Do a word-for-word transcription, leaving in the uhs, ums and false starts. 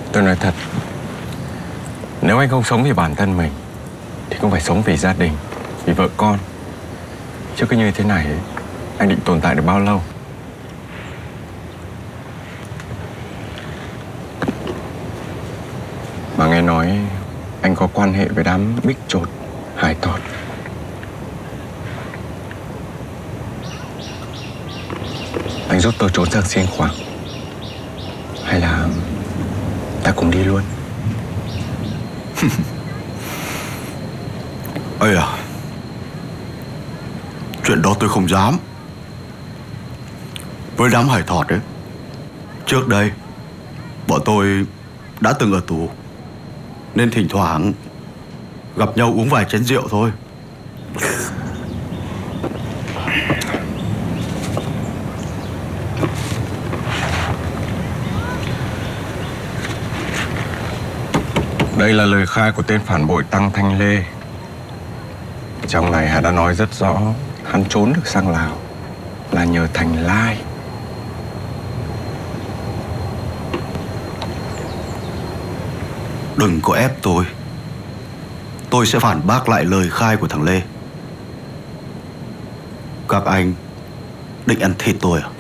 Tôi nói thật, nếu anh không sống vì bản thân mình thì cũng phải sống vì gia đình, vì vợ con. Chứ cứ như thế này ấy, anh định tồn tại được bao lâu? Mà nghe nói anh có quan hệ với đám bích chột, hải tọt. Anh giúp tôi trốn sang xiên khoáng, hay là ta cùng đi luôn? Ây à, chuyện đó tôi không dám. Với đám hải thọt ấy, trước đây bọn tôi đã từng ở tù, nên thỉnh thoảng gặp nhau uống vài chén rượu thôi. Đây là lời khai của tên phản bội Tăng Thanh Lê. Trong này hắn đã nói rất rõ hắn trốn được sang Lào là nhờ Thành Lai. Đừng có ép tôi. Tôi sẽ phản bác lại lời khai của thằng Lê. Các anh định ăn thịt tôi à?